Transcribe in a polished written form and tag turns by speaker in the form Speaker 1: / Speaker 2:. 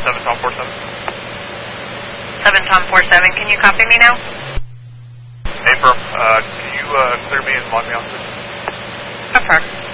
Speaker 1: 7 Tom 47.
Speaker 2: 7 Tom 47, can you copy me now?
Speaker 1: Hey, Firm, can you clear me and log me off, please?
Speaker 2: Affirm.